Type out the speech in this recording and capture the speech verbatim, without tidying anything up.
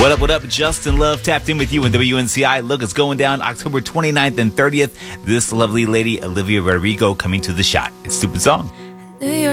What up, what up? Justin Love tapped in with you in W N C I. Look, it's going down October twenty-ninth and thirtieth. This lovely lady, Olivia Rodrigo, coming to the shot. It's Stupid Song.